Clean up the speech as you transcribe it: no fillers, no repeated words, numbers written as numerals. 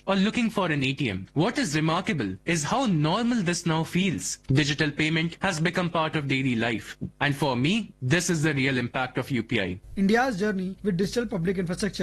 or looking for an ATM. What is remarkable is how normal this now feels. Digital payment has become part of daily life. And for me, this is the real impact of UPI. India's journey with digital public infrastructure